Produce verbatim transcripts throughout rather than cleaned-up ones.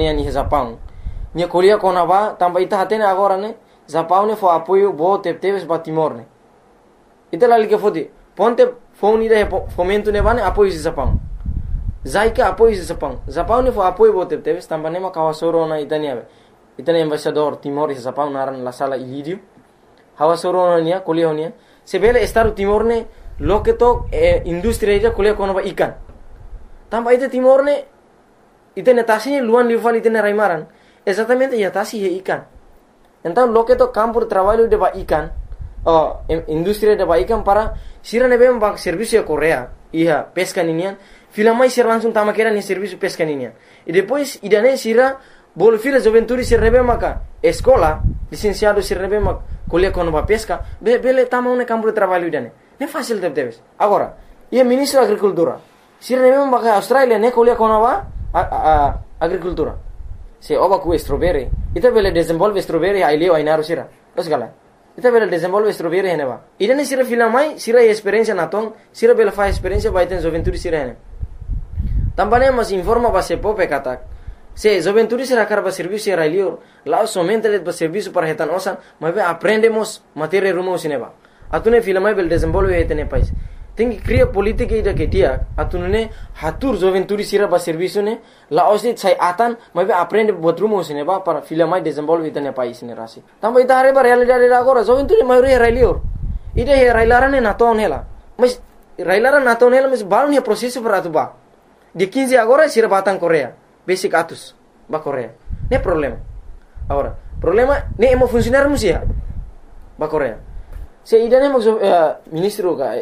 ni Japão. Nia kuliah kona ba tambah ita hatene agora né. Japão ne foi apoio bo tep teves ba Timor né. Ita lali ke fodi. Ponte phone ida fomento ne ba ne apoio Japão. Zaika apoio Japão. Japão ne foi apoio bo tep teves tambah ne ma kawasoro na ita nia. Ita ne embaixador Timor e Japão naran la sala ilidio. Hawasoro nia kuliah nia. Sebele estado Timor ne loketo eh, industria ida kuliah kona ba ikan. Tambah ita Timor ne ita ne tasinya luan lival ita ne raimaran. Exatamente ya tasi he ikan. Então loketo campo de trabalho de ba ikan. Oh, industria de ba ikan para sira ne bem ba serviço ya Korea. Iya pesca ninian. Fila mais sira langsung tama kera ni serviço pesca ninian. E depois idane sira bolo fila juventude sira ne bem maka escola licenciado sira ne bem maka kuliah kono ba pesca. Be bele tama un campo de trabalho idane. Ne fácil tep tepes. Agora, ia ministro da agricultura. Sira ne bem maka Australia ne kuliah kono ba agricultura. Se oba ku strawberry, ita bele desenvolve strawberry ai leo ai naru sira. Terus gala. Ita bele desenvolve strawberry hene ba. Ida ne sira fila mai, sira experiência na tong, sira bele fa experiência ba iten juventude sira hene. Tambane mas informa ba se pope katak. Se juventude sira karba serviço sira leo, lá somente de ba serviço para retan osan, mas be aprendemos matéria rumo sineba. Atune fila mai bele desenvolve iten país. Tem que criar política ida que dia, atunune hatur juventude sira ba serviço ne, la osit sai atan, mas be aprende botrumo sine ba para filha mais desenvolve ida ne país ne rasi. Também ida are ba realidade agora, juventude mai re railior. Ida he railara ne naton hela. Mas railara naton hela mas balon he processo para tu ba. De quinze agora sira batang Korea, basic atus ba Korea. Ne problema. Agora, problema ne emo funcionar musia ba Korea. Se ida ne mo uh, ministro ka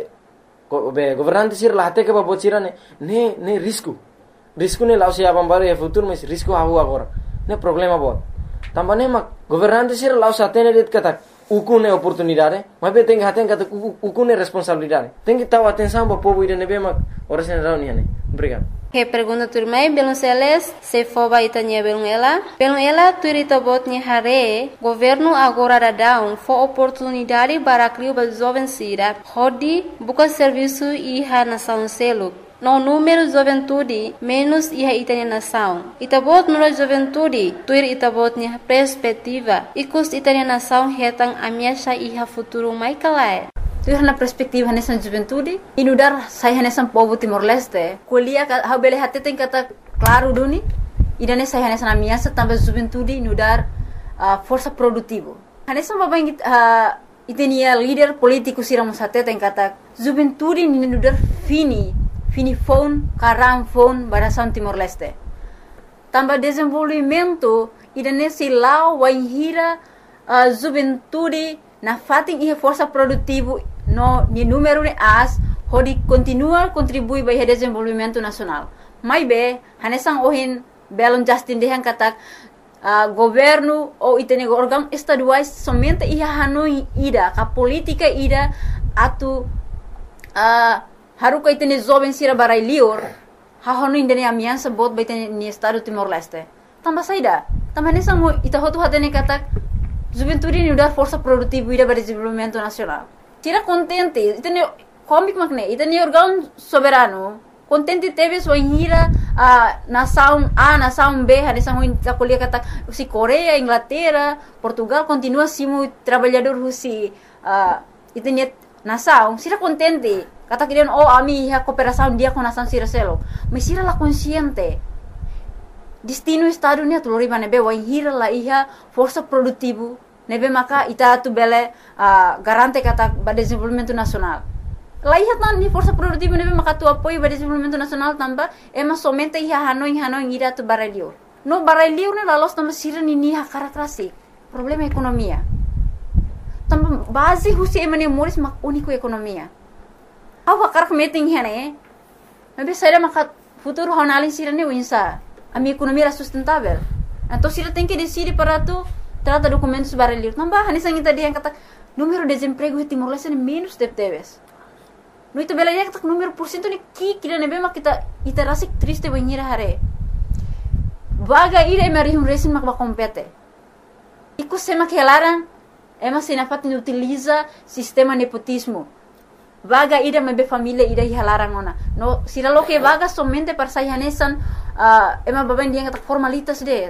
be governante sir lahte ke babot sira ne ne ne risco risco ne lau sia bambare e futuro mas risco ahu agora ne problema bot tambane mak governante sir lau satene det kata uku ne oportunidade mas be tem haten kata uku ne responsabilidade tem que tahu atenção ba povo ide ne be mak ora sen rau ni ne obrigado. Que pergunta turmai belum seles se foba itanya belum ela belum ela turita bot ni hare governo agora da down fo oportunidade para criar ba jovem sira hodi buka serviço iha nação selo no número de juventude menos iha itanya nação itabot no juventude tuir itabot ni perspectiva ikus itanya nação hetang amiasha iha futuro mai kalai. Tuh na perspektiva nessa juventude inudar saya nessa povo Timor Leste kuliah ha bele hati tem kata claro duni idane saya nessa amiasa tambah juventude inudar uh, força produtivo nessa babang uh, itenia líder político siramos hati tem kata juventude inudar fini fini phone karam phone barasan Timor Leste tambah desenvolvimento idane silau waihira uh, juventude na fating ihe força produtivo no ni número ne as hodi continua contribui para o desenvolvimento nacional. Mai be hanesang ohin belon Justin dehan katak uh, governo ou itene órgão estaduais somente iha hanoi ida ka política ida atu uh, haruka itene jovem sira barai lior ha hanoi indene amiança bot ba itene ni estado Timor Leste. Tambah saida, tambah hanesang mo ita hotu hatene katak juventude ni udar força produtiva ida para o desenvolvimento nacional. Tira contente, itene komik makne, itene órgão soberano. Contente teve sua hira a nação A, nação B, a nação a colher kata si Coreia, Inglaterra, Portugal continua simo trabalhador si uh, itene nação. Sira contente, kata kirian oh ami ha cooperação dia com nação sira selo. Mas sira la consciente. Destino estado ni atulori ba nebe wa hira la iha força produtivo nebe maka ita tu bele uh, garante kata ba desenvolvimento nacional. La iha tan ni força produtivo nebe maka tu apoio ba desenvolvimento nacional tamba ema somente iha hanoi hanoi ira tu baralio. No baralio ne la los tamba sira ni ni ha karakterasi. Problema ekonomia. Tamba base husi emane moris mak único ekonomia. Awa karak meeting hene. Nebe saida maka futuro honalin sira ne winsa. A minha economia era sustentável. Então, se ele tem que decidir para tu, trata documentos baralhos. Não vai, nem sangue tadi yang kata número de desemprego di Timor Leste menos de teves. No itu bela dia kata número porcento ni ki kira nebe mak kita ita rasik triste banhira hare. Vaga ira emari um resin mak ba compete. Iku sema que elaran ema sinafat ni utiliza sistema nepotismo. Vaga ida mebe família ida hilaran ona. No, sira lo que vaga somente para sair hanesan uh, ema baben dia kata formalitas de